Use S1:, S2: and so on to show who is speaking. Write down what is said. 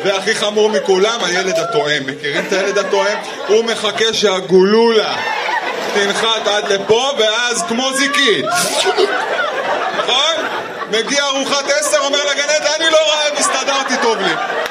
S1: והכי חמור מכולם, הילד התואם. מכירים את הילד התואם? הוא מחכה שהגולולה תנחת עד לפה, ואז כמו זיקית. נכון? מגיע ארוחת 10, אומר לגננת, אני לא רעב, הסתדרתי טוב לי.